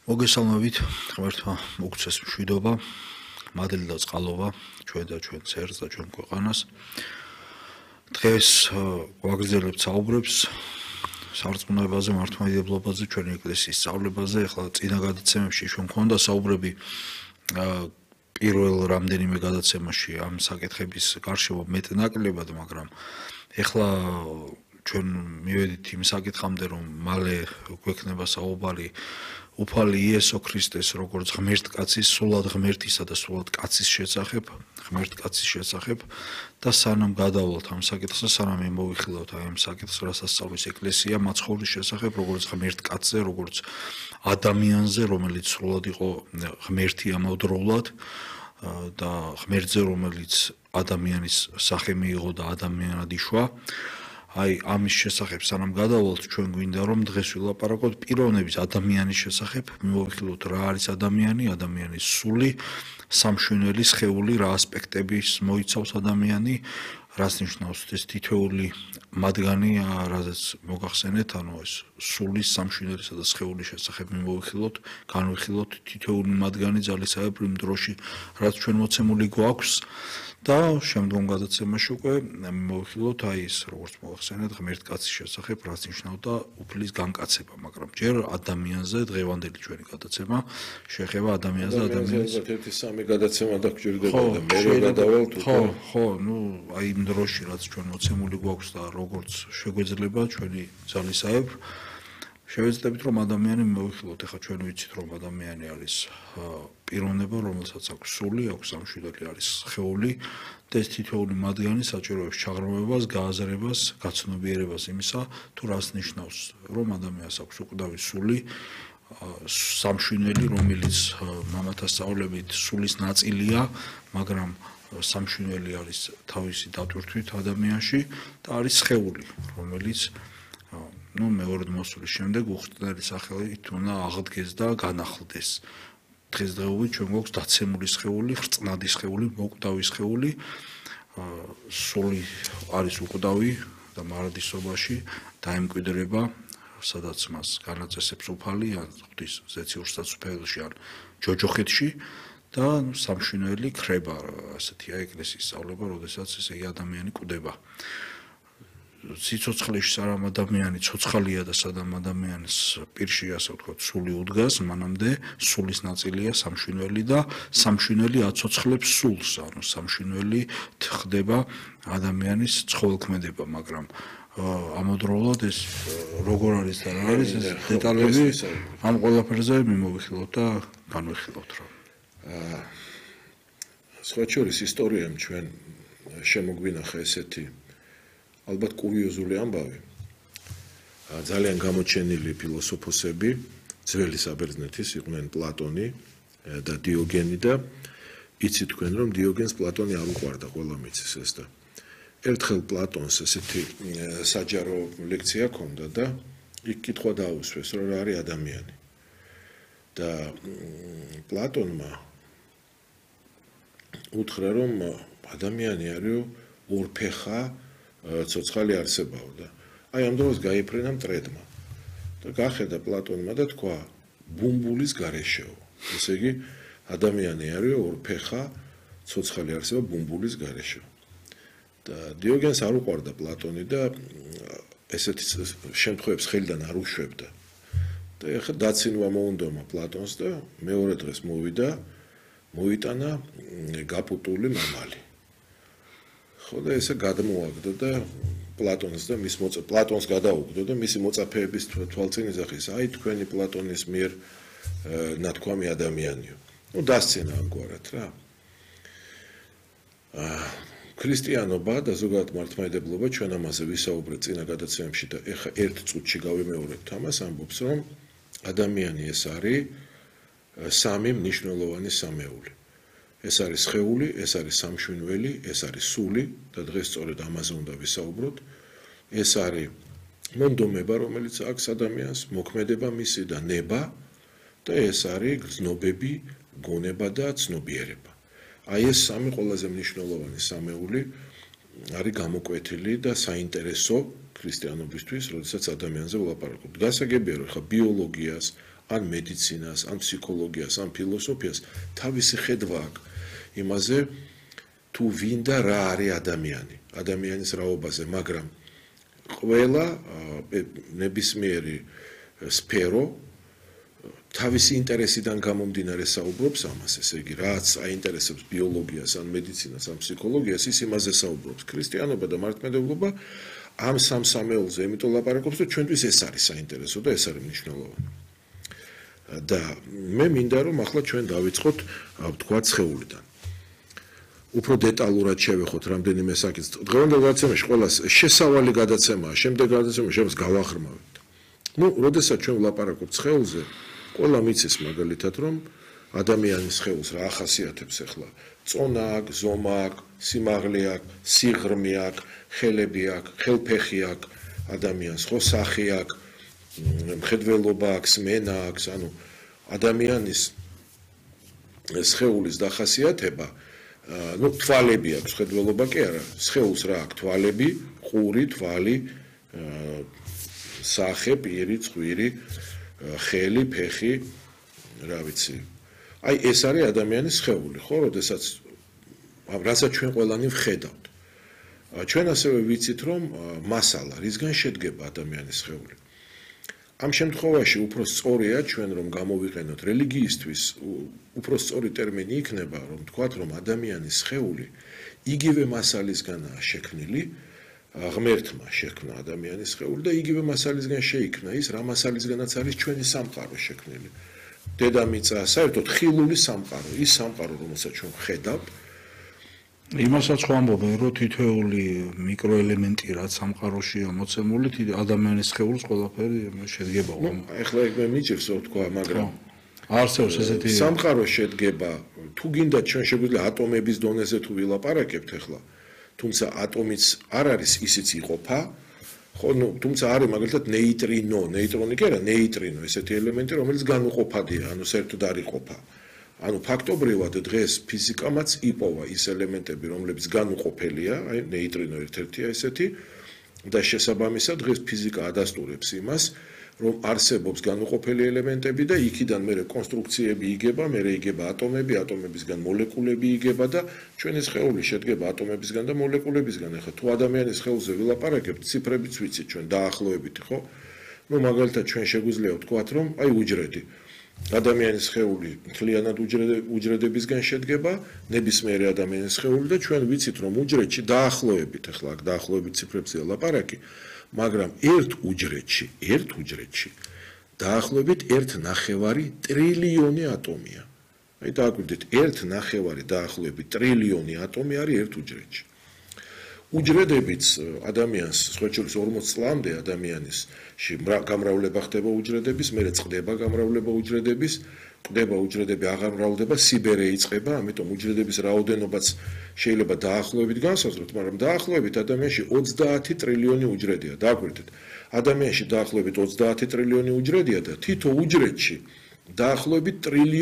მოგესალმებით, ღმერთმა მოგცეს მშვიდობა, მადლი და წყალობა ჩვენ და ჩვენ ცერს და ჩვენ ქვეყანას. დღეს ვაგრძელებთ საუბრებს სარწმუნოებაზე, მართლმადიდებლობაზე, ჩვენი ეკლესიის სწავლებაზე. ახლა წინა გადაცემებში ჩვენ გვქონდა საუბრები პირველ რამდენიმე გადაცემაში ამ საკითხების გარშემო მეტნაკლებად, მაგრამ ახლა ჩვენ მივედით იმ საკითხამდე, რომ მალე გვექნება საუბარი უფალი იესო ქრისტეს როგორც ღმერთკაცის, სულად ღმერთისა და სულად კაცის შესახებ, ღმერთკაცის შესახებ და სანამ გადავლოთ ამ საკითხზე, სანამ მოვიხილავთ აი ამ საკითხს, რასაც სწავლის ეკლესია მაცხოვრის შესახებ, როგორც ღმერთკაცზე, როგორც ადამიანზე, რომელიც სულად იყო ღმერთი ამავდროულად და ღმერთზე, რომელიც ადამიანის სახე მიიღო და ადამიანად იშვა. აი ამის შესახებ სანამ გადავალთ ჩვენ გვინდა რომ დღეს ვილაპარაკოთ პიროვნების ადამიანის შესახებ, მივიხილოთ რა არის ადამიანი, ადამიანის სული, სამშვენელი სხეული, რა ასპექტების მოიცავს ადამიანი, რას ნიშნავს ეს თითოეული მათგანი, რაზეც მოგახსენეთ, ანუ ეს სულის, სამშვენელისა და სხეულის შესახებ მივიხილოთ, განვიხილოთ თითოეული მათგანი ძალისხმევ იმ დროში, რაც ჩვენ მოცემული გვაქვს. და შემდგომ გადაცემაში უკვე მოვიხილოთ აი ეს როგორც მოახსენეთ ღმერთკაცის შესახებ, რაც ნიშნავდა უფლის განკაცება, მაგრამ ჯერ ადამიანზე დღევანდელი ჩვენი გადაცემა შეეხება ადამიანზე და ადამიანის ერთი სამი გადაცემა დაგჭირდება და მე გადავალთ ხო, აი იმ დროში რაც ჩვენ მოცემული გვაქვს და როგორც შეგვეძლება ჩვენი ძალისხმევ შევეცდებით რომ ადამიანი მოვიხილოთ, ახლა ჩვენ ვიცით რომ ადამიანი არის პიროვნება, რომელსაც აქვს სული, აქვს სამშვიდობი, არის სხეული და ეს თითოეული მათგანი საჭიროებს ჩაღრმავებას, გააზრებას, გაცნობიერებას იმისა, თუ რას ნიშნავს, რომ ადამიანს აქვს უკვდავი სული, სამშვიდობი, რომელიც მამათა სწავლებით სულის ნაწილია, მაგრამ სამშვიდობი არის თავისი დატვირთვით ადამიანში და არის სხეული, რომელიც მეორე მოსulis შემდეგ უხსნადი სახელით უნდა აღდგეს და განახლდეს. დღესდღეობით ჩვენ გვაქვს დაცემული სხეული, ხრწნადი სხეული, მოკვდავი სხეული, სული არის უკვდავი და მარადისობაში დაემკვიდრება, სადაც მას განაწესებს უფალი, ან ღვთის ზეციურ საწუფეელში, ან ჯოჯოხეთში და სამშვენელი ქრება, ასეთია ეკლესიის სწავლება, როდესაც ესე იგი ადამიანი კვდება. სიცოცხლეში სანამ ადამიანი ცოცხალია და სანამ ადამიანის პირში ასე ვთქვათ სული უდგას, მანამდე სულის ნაწილია სამშვენელი და სამშვენელი აცოცხლებს სულს, ანუ სამშვენელი ხდება ადამიანის ცხოველქმედება, მაგრამ ამავდროულად ეს როგორ არის და რა არის ეს დეტალები ამ ყველაფერზე მიმოვიხილოთ და განვიხილოთ რა. სხვა შორის ისტორიამ ჩვენ შემოგვინახა ესეთი ალბათ კურიოზული ამბავი. ძალიან გამოჩენილი ფილოსოფოსები ძველი საბერძნეთის იყვნენ პლატონი და დიოგენი და იცით თქვენ რომ დიოგენს პლატონი არ უყვარდა, ყველა მიცის ეს და ერთხელ პლატონს ესეთი საჯარო ლექცია ჰქონდა და იქ კითხვა დაუსვეს რომ რა არის ადამიანი. და პლატონმა უთხრა რომ ადამიანი არის ორფეხა ცოცხალი არსებაო და აი ამ დროს გაიფრენა მტრედმა და გახედა პლატონმა და თქვა ბუმბულის გარეშეო. ესე იგი ადამიანი არის ორფეხა ცოცხალი არსება ბუმბულის გარეშეო. და დიოგენს არ უყვარდა პლატონი და ესეთი შემთხვევებს ხელიდან არ უშვებდა. და ეხლა დაცინვა მოუნდომა პლატონს და მეორე დღეს მოვიდა, მოიტანა გაპუტული მამალი. ხო და ესე გადმოაგდო და პლატონს და მის პლატონს გადაუგდო და მისი მოწაფეების თვალწინ იზახის, აი თქვენი პლატონის მიერ ნათქვამი ადამიანიო. დასცენა ამგვარად რა. ქრისტიანობა და ზოგადად მართლმადიდებლობა ჩვენ ამაზე ვისაუბრეთ წინა გადაცემებში და ეხა ერთ წუთში გავიმეორებთ ამას, ამბობს რომ ადამიანი ეს არის სამი მნიშვნელოვანი სამეული. ეს არის სხეული, ეს არის სამშვენელი, ეს არის სული და დღეს სწორედ ამაზე უნდა ვისაუბროთ. ეს არის მონდომება, რომელიც აქვს ადამიანს, მოქმედება მისი და ნება და ეს არის გრძნობები, გონება და ცნობიერება. აი ეს სამი ყველაზე მნიშვნელოვანი სამეული არის გამოკვეთილი და საინტერესო ქრისტიანობისთვის, როდესაც ადამიანზე ვლაპარაკობთ. გასაგებია, რომ ხა ბიოლოგიას, ან მედიცინას, ან ფსიქოლოგიას, ან ფილოსოფიას თავისი ხედვა აქვს იმაზე თუ ვინ და რა არის ადამიანი, ადამიანის რაობაზე, მაგრამ ყველა ნებისმიერი სფერო თავისი ინტერესიდან გამომდინარე საუბრობს ამას, ესე იგი, რაც აინტერესებს ბიოლოგიას, ან მედიცინას, ან ფსიქოლოგიას, ის იმაზე საუბრობს. ქრისტიანობა და მართლმადიდებლობა ამ სამსამეულზე იმიტომ ლაპარაკობს, რომ ჩვენთვის ეს არის საინტერესო და ეს არის მნიშვნელოვანი. და მე მინდა რომ ახლა ჩვენ დავიწყოთ, ვთქვა სხეულიდან. უფრო დეტალურად შევეხოთ რამდენიმე საკითხს. დღევანდელ გადაცემაში ყველას შესავალი გადაცემაა, შემდეგ გადაცემაში შემს გავახრმავებთ. როდესაც ჩვენ ვლაპარაკობთ სხეულზე, ყველა მიცის მაგალითად რომ ადამიანის სხეულს რა ახასიათებს ახლა. წონა აქვს, ზომა აქვს, სიმაღლე აქვს, სიღრმე აქვს, ხელები აქვს, ხელფეხი აქვს, ადამიანს ხო სახე აქვს, მხედველობა აქვს, სმენა აქვს, ანუ ადამიანის სხეულის დახასიათება, თვალები აქვს, მხედველობა კი არა, სხეულს რა აქვს, თვალები, ყური, თვალი, სახე, პირი, ცხვირი, ხელი, ფეხი, რა ვიცი. აი ეს არის ადამიანის სხეული, ხო, როდესაც რასაც ჩვენ ყველანი ვხედავთ. ჩვენ ასევე ვიცით, რომ მასალა, რისგან შედგება ადამიანის სხეული. ამ შემთხვევაში უფრო სწორია ჩვენ რომ გამოვიყენოთ რელიგიისთვის, უფრო სწორი ტერმინი იქნება, რომ თქვათ, რომ ადამიანის სხეული იგივე მასალისგანაა შექმნილი, ღმერთმა შექმნა ადამიანის სხეული და იგივე მასალისგან შეიქმნა ის, რა მასალისგანაც არის ჩვენი სამყარო შექმნილი. დედამიწა საერთოდ ხილული სამყარო, ის სამყარო, რომელსაც ჩვენ ვხედავთ, იმასაც ხო ამბობენ, რომ თითოეული მიკროელემენტი რაც სამყაროშია მოცემული, ადამიანის სხეულის ყველაფერი შედგება. ეხლა ეგ მე მიჭირს რომ თქვა, მაგრამ არსებობს ესეთი სამყარო შედგება, თუ გინდათ ჩვენ შეგვიძლია ატომების დონეზე თუ ვილაპარაკებთ ეხლა, თუმცა ატომიც არ არის ისიც იყოფა, ხო, თუმცა არის მაგალითად ნეიტრინო, ნეიტრონი კი არა, ნეიტრინო, ესეთი ელემენტი, რომელიც განუყოფადია, ანუ საერთოდ არ იყოფა. ანუ ფაქტობრივად დღეს ფიზიკამაც იპოვა ის ელემენტები, რომლებიც განუყოფელია, აი ნეიტრინო ერთ-ერთია ესეთი და შესაბამისად დღეს ფიზიკა ადასტურებს იმას, რომ არსებობს განუყოფელი ელემენტები და იქიდან მერე კონსტრუქციები იგება, მერე იგება ატომები, ატომებისგან მოლეკულები იგება და ჩვენი სხეული შედგება ატომებისგან და მოლეკულებისგან. ახლა თუ ადამიანის სხეულზე ვილაპარაკებთ, ციფრებიც ვიცით ჩვენ დაახლოებით, ხო? მაგალითად ჩვენ შეგვიძლია ვთქვათ, რომ აი უჯრედი ადამიანის სხეული მთლიანად უჯრედებისგან შედგება, ნებისმიერი ადამიანის სხეული და ჩვენ ვიცით, რომ უჯრედში დაახლოებით, ახლა აქ დაახლოებით ციფრებზეა ლაპარაკი, მაგრამ ერთ უჯრედში დაახლოებით 1.9 ტრილიონი ატომია. აი დააკვირდით, 1.9 დაახლოებით ტრილიონი ატომი არის ერთ უჯრედში. უჯრედებიც ადამიანს, სხვა შორის 40 წლამდე ადამიანისში გამრავლება ხდება უჯრედების, მერე წყდება გამრავლება უჯრედების, ყდება უჯრედები აღარ მრავლდება, სიბერე იწყება, ამიტომ უჯრედების რაოდენობაც შეიძლება დაახლოებით განსაზღვროთ, მაგრამ დაახლოებით ადამიანში 30 ტრილიონი უჯრედია. დააკვირდით, ადამიანში დაახლოებით 30 ტრილიონი უჯრედია და თითო უჯრედში დაახლოებით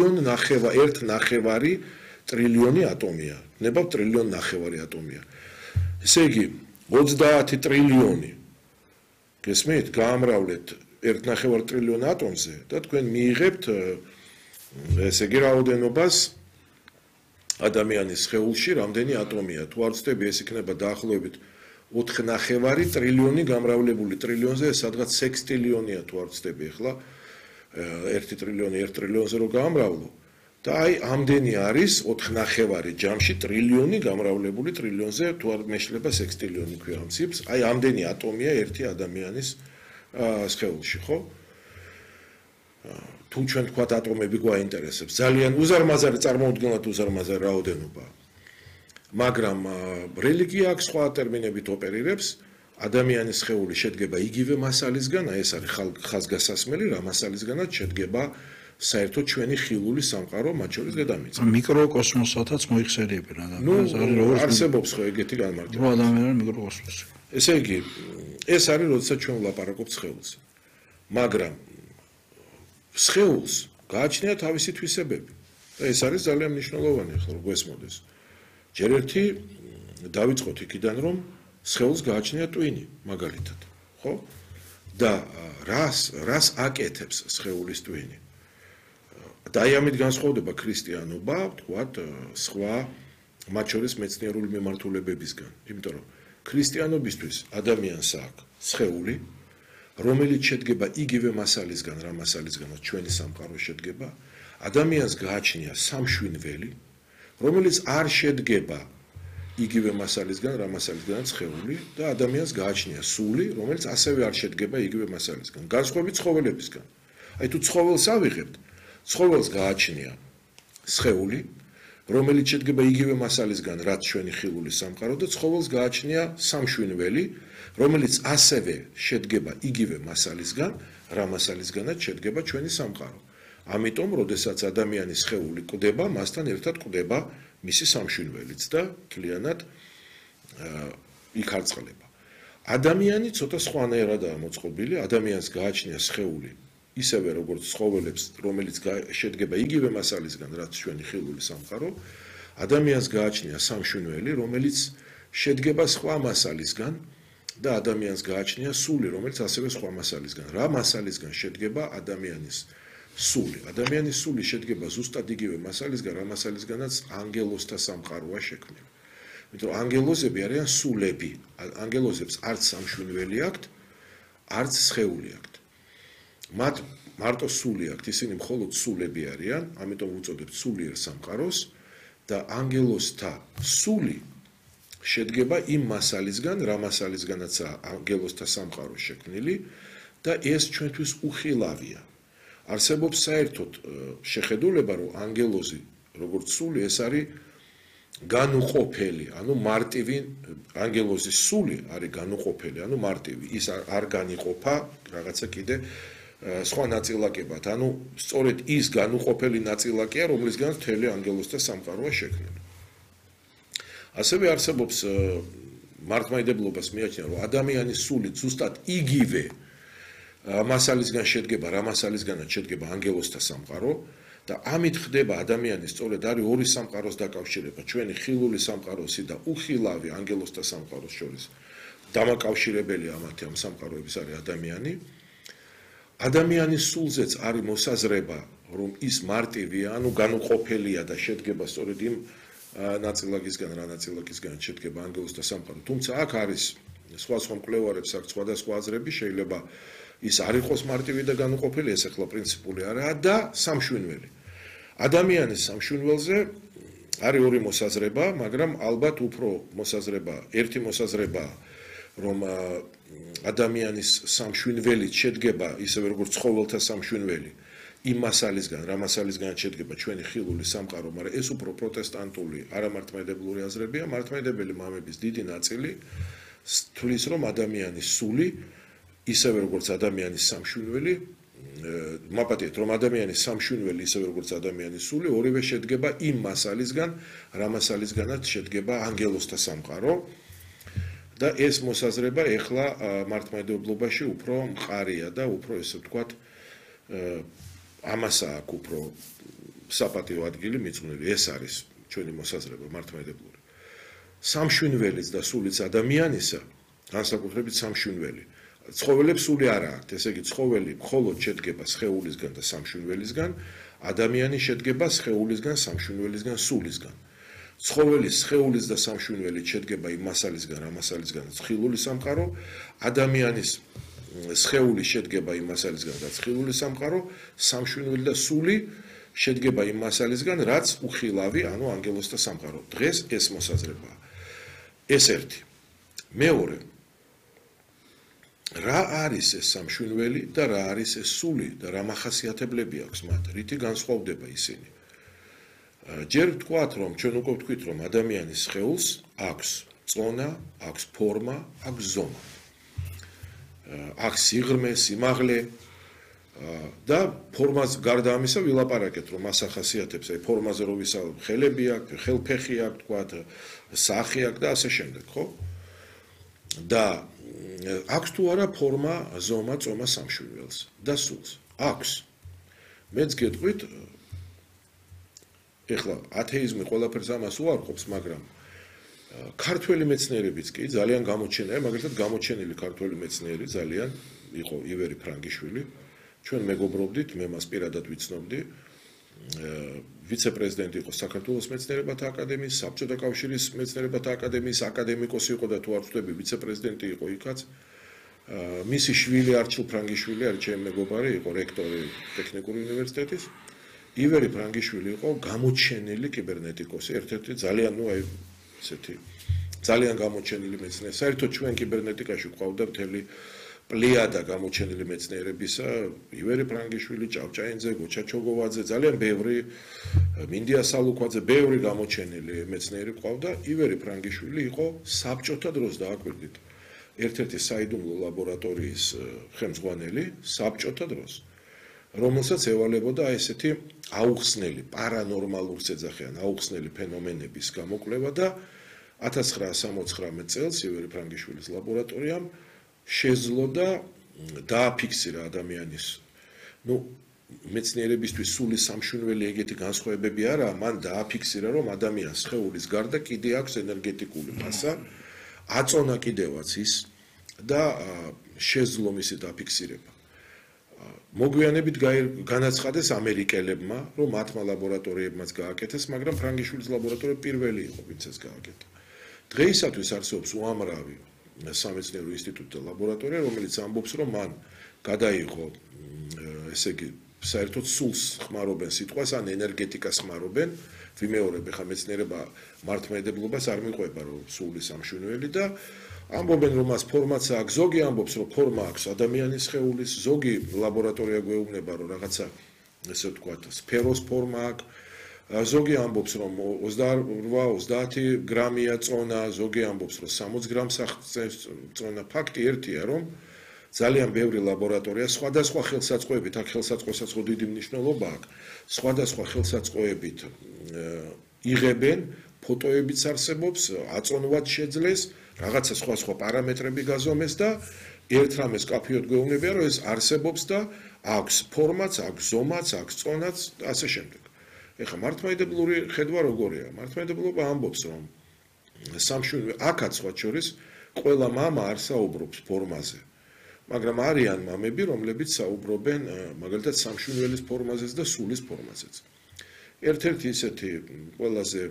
1.9 ტრილიონი ატომია. ნება 1.9 ატომია. ესე იგი 30 ტრილიონი გესმით, გაამრავლეთ 1.9 ტრილიონი ატომზე და თქვენ მიიღებთ ესე იგი რაოდენობას ადამიანის სხეულში რამდენი ატომია. თუ არ ვცდები, ეს იქნება დაახლოებით 4.9 ტრილიონი გამრავლებული ტრილიონზე, სადღაც სექსტილიონია თუ არ ვცდები ახლა 1 ტრილიონი 1 ტრილიონზე რო გაამრავლო. და აი ამდენი არის 4.9 ჯამში ტრილიონი გამრავლებული ტრილიონზე, თუ არ მეშლება სექსტილიონი ქვია ამ ციფრს, აი ამდენი ატომია ერთი ადამიანის სხეულში, ხო? თუ ჩვენ თქვათ ატომები გვაინტერესებს, ძალიან უზარმაზარი წარმოუდგენლად უზარმაზარი რაოდენობა. მაგრამ რელიგია აქ სხვა ტერმინებით ოპერირებს, ადამიანის სხეული შედგება იგივე მასალისგან, აი ეს არის ხაზგასასმელი, რა მასალისგანაც შედგება საერთოდ ჩვენი ხილული სამყარო, მათ შორის დედამიწა. მიკროკოსმოსათაც მოიხსენიებენ ადამიანს, არის როგორც არსებობს ხო ეგეთი განმარტება. ადამიანი მიკროკოსმოსი. ესე იგი, ეს არის როდესაც ჩვენ ვლაპარაკობთ სხეულზე. მაგრამ სხეულს გააჩნია თავისი თვისებები და ეს არის ძალიან მნიშვნელოვანი ახლა რომ გვესმოდეს. ჯერ ერთი დავიწყოთ იქიდან რომ სხეულს გააჩნია ტვინი, მაგალითად, ხო? და რას აკეთებს სხეულის ტვინი? და აი ამით განსხვავდება ქრისტიანობა, თქვათ, სხვა მათ შორის მეცნიერული მიმართულებებისგან, იმიტომ რომ ქრისტიანობისთვის ადამიანს აქვს სხეული, რომელიც შედგება იგივე მასალისგან, რა მასალისგანაც ჩვენი სამყარო შედგება, ადამიანს გააჩნია სამშვინველი, რომელიც არ შედგება იგივე მასალისგან, რა მასალისგანაც სხეული და ადამიანს გააჩნია სული, რომელიც ასევე არ შედგება იგივე მასალისგან, განსხვავებით ცხოველებისგან. აი თუ ცხოველს ავიღებთ, ცხოველს გააჩნია სხეული, რომელიც შედგება იგივე მასალისგან, რაც ჩვენი ხილული სამყარო და ცხოველს გააჩნია სამშვინველი, რომელიც ასევე შედგება იგივე მასალისგან, რა მასალისგანაც შედგება ჩვენი სამყარო. ამიტომ, როდესაც ადამიანის სხეული კვდება, მასთან ერთად კვდება მისი სამშვინველიც და მთლიანად იქარწყლება. ადამიანი ცოტა სხვანაირადაა მოწყობილი, ადამიანს გააჩნია სხეული ისევე როგორც ცხოველებს, რომელიც შედგება იგივე მასალისგან, რაც ჩვენი ხილული სამყარო, ადამიანს გააჩნია სამშვინველი, რომელიც შედგება სხვა მასალისგან და ადამიანს გააჩნია სული, რომელიც ასევე სხვა მასალისგან. რა მასალისგან შედგება ადამიანის სული? ადამიანის სული შედგება ზუსტად იგივე მასალისგან, რა მასალისგანაც ანგელოზთა სამყაროა შექმნილი. იმიტომ რომ ანგელოზები არიან სულები. ანგელოზებს არც სამშვინველი აქვთ, არც სხეული აქვთ. მათ მარტო სული აქვთ, ისინი მხოლოდ სულები არიან, ამიტომ უწოდებთ სულიერ სამყაროს და ანგელოზთა სული შედგება იმ მასალისგან, რა მასალისგანაცაა ანგელოზთა სამყარო შექმნილი და ეს ჩვენთვის უხილავია. არსებობს საერთოდ შეხედულება, რომ ანგელოზი, როგორც სული, ეს არის განუყოფელი, ანუ მარტივი, ანგელოზის სული არის განუყოფელი, ანუ მარტივი, ის არ განიყოფა რაღაცა კიდე სხვა ნაწილაკებად, ანუ სწორედ ის განუყოფელი ნაწილაკია, რომლისგან მთელი ანგელოზთა სამყაროა შექმნილი. ასევე არსებობს მართლმადიდებლობას მიაჩნია, რომ ადამიანის სული ზუსტად იგივე მასალისგან შედგება, რა მასალისგანაც შედგება ანგელოზთა სამყარო და ამით ხდება ადამიანის სწორედ არის ორი სამყაროს დაკავშირება, ჩვენი ხილული სამყაროსი და უხილავი ანგელოზთა სამყაროს შორის. დამაკავშირებელი ამათი ამ სამყაროების არის ადამიანი. ადამიანის სულზეც არის მოსაზრება, რომ ის მარტივია, ანუ განუყოფელია და შედგება სწორედ იმ ნაწილაკისგან, რა ნაწილაკისგან შედგება ანგელოზთა სამყარო. თუმცა აქ არის სხვა მკვლევარებს აქვს სხვადასხვა აზრები, შეიძლება ის არ იყოს მარტივი და განუყოფელი, ეს ახლა პრინციპული არაა და სამშვინველი. ადამიანის სამშვინველზე არის ორი მოსაზრება, მაგრამ ალბათ უფრო ერთი მოსაზრება, რომ ადამიანის სამშვინველი შედგება ისევე როგორც ცხოველთა სამშვინველი იმ მასალისგან, რა მასალისგან შედგება ჩვენი ხილული სამყარო, მაგრამ ეს უფრო პროტესტანტული, არამართლმადიდებლური აზრებია, მართლმადიდებელი მამების დიდი ნაწილი თვლის, რომ ადამიანის სული ისევე როგორც ადამიანის სამშვინველი, მაპატიეთ, რომ ადამიანის სამშვინველი ისევე როგორც ადამიანის სული, ორივე შედგება იმ მასალისგან, რა მასალისგანაც შედგება ანგელოზთა სამყარო. და ეს მოსაზრება ეხლა მართლმადიდებლობაში უფრო მყარია და უფრო ესე ვთქვათ ამას აქვს უფრო საპატიო ადგილი მიწვნილი. ეს არის ჩვენი მოსაზრება მართლმადიდებლური. სამშვინველიც და სულიც ადამიანისა, განსაკუთრებით სამშვინველი. ცხოველებს სული არ აქვთ, ესე იგი ცხოველი მხოლოდ შედგება სხეულისგან და სამშვინველისგან, ადამიანი შედგება სხეულისგან, სამშვინველისგან, სულისგან. ცხოველის სხეულის და სამშვინველით შედგება იმ მასალისგან, რა მასალისგანაც ხილული სამყარო, ადამიანის სხეული შედგება იმ მასალისგან, რაც ხილული სამყარო, სამშვინველი და სული შედგება იმ მასალისგან, რაც უხილავი, ანუ ანგელოზთა სამყარო. დღეს ეს მოსაზრებაა. ეს ერთი. მეორე. რა არის ეს სამშვინველი და რა არის ეს სული და რა მახასიათებლები აქვს მათ? რითი განსხვავდება ისინი? ჯერ ვთქვათ, რომ ჩვენ უკვე ვთქვით, რომ ადამიანის სხეულს აქვს წონა, აქვს ფორმა, აქვს ზომა. აქვს სიღრმე, სიმაღლე და ფორმას გარდა ამისა ვილაპარაკეთ, რომ მას ახასიათებს, აი ფორმაზე რო ვისაუბრებ, ხელები აქვს, ხელფეხი აქვს, ვთქვათ, სახე აქვს და ასე შემდეგ, ხო? და აქვს თუ არა ფორმა, ზომა, წომა სამშვინველს და სულს? აქვს. მეც გეტყვით, ეხლა ათეიზმი ყველაფერს ამას უარყოფს, მაგრამ ქართველი მეცნიერებიც კი ძალიან გამოჩენილია, მაგალითად გამოჩენილი ქართველი მეცნიერი ძალიან იყო ივერი ფრანგიშვილი. ჩვენ მეგობრობდით, მე მას პირადად ვიცნობდი. ვიცე-პრეზიდენტი იყო საქართველოს მეცნიერებათა აკადემიის, საბჭოთა კავშირის მეცნიერებათა აკადემიის აკადემიკოსი იყო და თუ არ ვწდები, ვიცე-პრეზიდენტი იყო იქაც. მისი შვილი არჩილ ფრანგიშვილი, არის ჩემი მეგობარი, იყო რექტორი ტექნიკური უნივერსიტეტის. ივერი ფრანგიშვილი იყო გამოჩენილი კიბერნეტიკოსი, ერთ-ერთი ძალიან, ესეთი ძალიან გამოჩენილი მეცნიერი. საერთოდ ჩვენ კიბერნეტიკაში გვყავდა მთელი პლიადა გამოჩენილი მეცნიერებისა, ივერი ფრანგიშვილი, ჭავჭაინძე, გოჩა ჩოგოვაძე, ძალიან ბევრი, მინდია სალუქვაძე, ბევრი გამოჩენილი მეცნიერი გვყავდა. ივერი ფრანგიშვილი იყო საბჭოთა დროს დააკვირდით. ერთ-ერთი საიდუმლო ლაბორატორიის ხელმძღვანელი საბჭოთა დროს, რომელსაც ევალებოდა ესეთი აუხსნელი, პარანორმალურს ეძახიან, აუხსნელი ფენომენების გამოკვლევა და 1969 წელს ივერი ფრანგიშვილის ლაბორატორიამ შეძლო და დააფიქსირა ადამიანის, მეცნიერებისთვის სული სამშვენელი ეგეთი განსხვავებები არაა, მან დააფიქსირა, რომ ადამიანს სხეულის გარდა კიდე აქვს ენერგეტიკული მასა, აწონა კიდევაც ის და შეძლო მისი დაფიქსირება. მოგვიანებით განაცხადეს ამერიკელებმა, რომ მათმა ლაბორატორიებმაც გააკეთეს, მაგრამ ფრანგიშვილის ლაბორატორია პირველი იყო, ვინც ეს გააკეთა. დღეისათვის არსებობს უამრავი სამეცნიერო ინსტიტუტი და ლაბორატორია, რომელიც ამბობს, რომ მან გადაიღო, ესე იგი, საერთოდ სულს ხმარობენ სიტყვას, ან ენერგეტიკას ხმარობენ, ვიმეორებ, ხა მეცნიერება მართლმადიდებლობას არ მიყვება, რომ სული სამშვენელი და ამბობენ, რომ მას ფორმაც აქვს, ზოგი ამბობს, რომ ფორმა აქვს ადამიანის სხეულის, ზოგი ლაბორატორია გვეუბნება, რომ რაღაცა, ესე ვთქვათ, სფეროს ფორმა აქვს, ზოგი ამბობს, რომ 28-30 გრამია წონა, ზოგი ამბობს, რომ 60 გრამს წონა. ფაქტი ერთია, რომ ძალიან ბევრი ლაბორატორია სხვადასხვა ხელსაწყოებით, აქ ხელსაწყოსაც ხო დიდი მნიშვნელობა აქვს, სხვადასხვა ხელსაწყოებით იღებენ, ფოტოებიც არსებობს, აწონვაც შეძლეს, რაღაცა სხვა პარამეტრები გაზომეს და ერთ რამეს კაფეოდ გვეუბნებიან, რომ ეს არსებობს და აქვს ფორმაც, აქვს ზომაც, აქვს წონაც და ასე შემდეგ. ეხლა მართლმადიდებლური ხედვა როგორია? მართლმადიდებლობა ამბობს, რომ სამშვენელი აქაც სხვა შორის ყველა მამა არ საუბრობს ფორმაზე. მაგრამ არიან მამები, რომლებიც საუბრობენ მაგალითად სამშვენელის ფორმაზეც და სულის ფორმაზეც. ერთ-ერთი ისეთი ყველაზე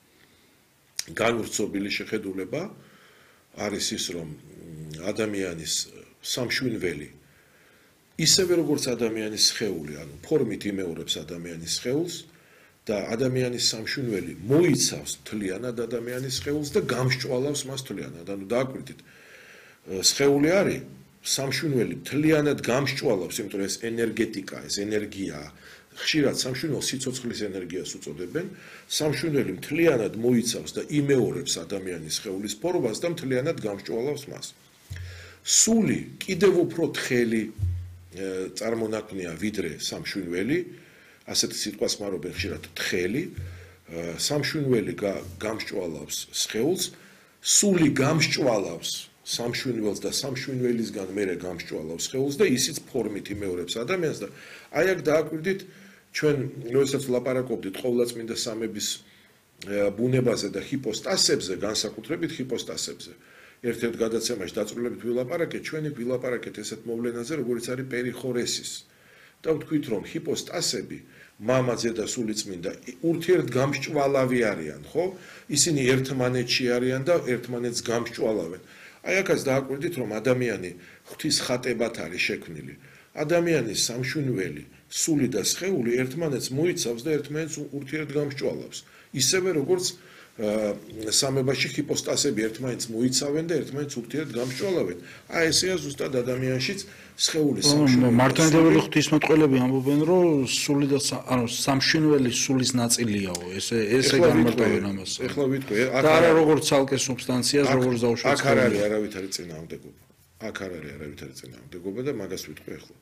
განვრცობილი შეხედულება არის ის, რომ ადამიანის სამშვენელი ისევე როგორც ადამიანის სხეული, ანუ ფორმით იმეორებს ადამიანის სხეულს და ადამიანის სამშვენელი მოიცავს მთლიანად ადამიანის სხეულს და გამსჭვალავს მას მთლიანად. ანუ დააკვირდით, სხეული არის სამშვენელი მთლიანად გამსჭვალავს, იმიტომ რომ ეს ენერგეტიკა, ეს ენერგია, ხშირად სამშვენელს სიცოცხლის ენერგიას უწოდებენ, სამშვენელი მთლიანად მოიცავს და იმეორებს ადამიანის სხეულის ფორმას და მთლიანად გამსჭვალავს მას. სული კიდევ უფრო თხელი წარმონაქმნია ვიდრე სამშვენელი, ასეთი სიტყვას ხმარობენ ხშირად თხელი, სამშვენელი გამსჭვალავს სხეულს, სული გამსჭვალავს სამშვენელს და სამშვენელისგან მერე გამსჭვალავს სხეულს და ისიც ფორმით იმეორებს ადამიანს და აი აქ დააკვირდით ჩვენ როდესაც ვლაპარაკობდით ყოვლადწმინდა სამების ბუნებაზე და ჰიპოსტასებზე, განსაკუთრებით ჰიპოსტასებზე. ერთ-ერთ გადაცემაში დაწვრილებით ვილაპარაკეთ, ჩვენი ვილაპარაკეთ ესეთ მოვლენაზე, როგორც არის პერიხორესის. და ვთქვით, რომ ჰიპოსტასები, მამაძე და სულიწმინდა ურთიერთგამსჭვალავი არიან, ხო? ისინი ერთმანეთში არიან და ერთმანეთს გამსჭვალავენ. აი აქაც დააკვირდით, რომ ადამიანი ღვთის ხატებად არის შექმნილი. ადამიანის სამშვენელი, სული და სხეული ერთმანეთს მოიცავს და ერთმანეთს ურთიერთგამსჭვალავს. ისევე როგორც სამებაში ჰიპოსტასები ერთმანეთს მოიცავენ და ერთმანეთს ურთიერთგამსჭვალავენ. აი ესეა ზუსტად ადამიანშიც სხეულის სამშვენელი. მართლმადიდებელი ღვთისმეტყველები ამბობენ, რომ სული და სამშვენელი სულის ნაწილიაო, ესე განმარტავენ ამას. ეხლა ვიტყვი, და არა როგორც ცალკე სუბსტანციას, როგორც დაუშვათ. აქ არ არის არავითარი წინააღმდეგობა. აქ არ არის არავითარი წინააღმდეგობა და მაგას ვიტყვი ეხლა.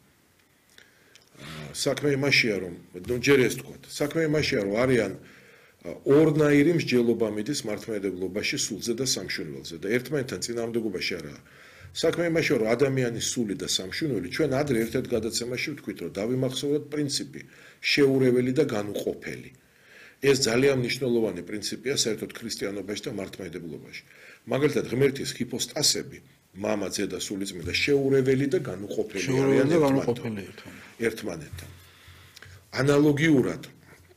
საქმე იმაშია, რომ ჯერ ეს თქვათ, საქმე იმაშია, რომ არიან ორნაირი მსჯელობა მიდის მართლმადიდებლობაში სულზე და სამშვენელზე და ერთმანეთთან წინააღმდეგობაში არაა. საქმე იმაშია, რომ ადამიანის სული და სამშვენელი ჩვენ ადრე ერთ-ერთ გადაცემაში ვთქვით, რომ დავიმახსოვროთ პრინციპი შეურეველი და განუყოფელი. ეს ძალიან მნიშვნელოვანი პრინციპია საერთოდ ქრისტიანობაში და მართლმადიდებლობაში. მაგალითად, ღმერთის ჰიპოსტასები, მამა, ძე და სულიწმინდა შეურეველი და განუყოფელი არიან ერთმანეთთან. ანალოგიურად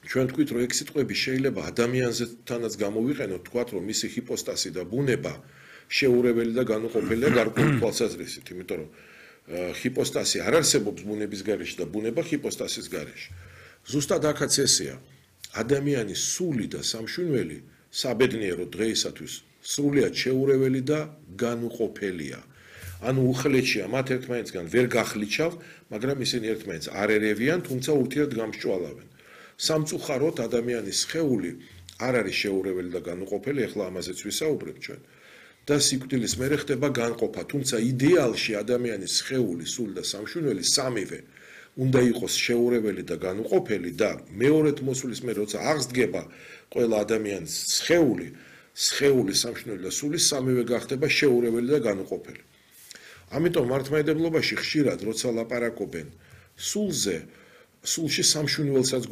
ჩვენ თქვით, რომ ეგ სიტყვები შეიძლება ადამიანზეთანაც გამოვიყენოთ, თქვათ, რომ მისი ჰიპოსტასი და ბუნება შეურეველი და განუყოფელია გარკვეული თვალსაზრისით, იმიტომ რომ ჰიპოსტასი არ არსებობს ბუნების გარეშე და ბუნება ჰიპოსტასის გარეშე. ზუსტად აქაც ესეა. ადამიანის სული და სამშვენველი საბედნიერო დღეისათვის სრულიად შეურეველი და განუყოფელია. ანუ უხლეთშია მათ ერთმანეთსგან ვერ გახლიჩავ, მაგრამ ისინი ერთმანეთს არ ერევიან, თუმცა ურთიერთ გამსჭვალავენ. სამწუხაროდ ადამიანის სხეული არ არის შეურეველი და განუყოფელი, ახლა ამაზეც ვისაუბრებ ჩვენ. და სიკვდილის მერე ხდება განყოფა, თუმცა იდეალში ადამიანის სხეული, სული და სამშვენველი სამივე უნდა იყოს შეურეველი და განუყოფელი და მეორედ მოსulis მერე როცა აღსდგება ყველა ადამიანის სხეული, სამშვენველი და სული სამივე გახდება შეურეველი და განუყოფელი. ამიტომ მართლმადიდებლობაში ხშირად როცა ლაპარაკობენ სულზე, სულში სამშვენველსაც